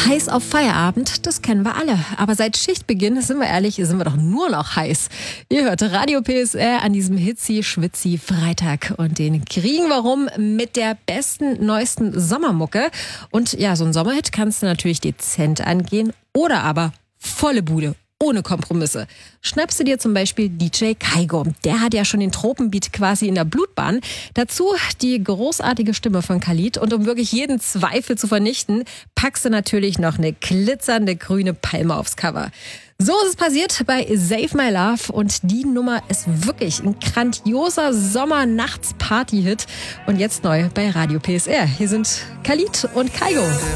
Heiß auf Feierabend, das kennen wir alle. Aber seit Schichtbeginn, sind wir ehrlich, sind wir doch nur noch heiß. Ihr hört Radio PSR an diesem Hitzi-Schwitzi-Freitag. Und den kriegen wir rum mit der besten, neuesten Sommermucke. Und ja, so ein Sommerhit kannst du natürlich dezent angehen oder aber volle Bude. Ohne Kompromisse. Schnappst du dir zum Beispiel DJ Kygo. Der hat ja schon den Tropenbeat quasi in der Blutbahn. Dazu die großartige Stimme von Khalid. Und um wirklich jeden Zweifel zu vernichten, packst du natürlich noch eine glitzernde grüne Palme aufs Cover. So ist es passiert bei Save My Love. Und die Nummer ist wirklich ein grandioser Sommer-Nachts-Party-Hit. Und jetzt neu bei Radio PSR. Hier sind Khalid und Kygo.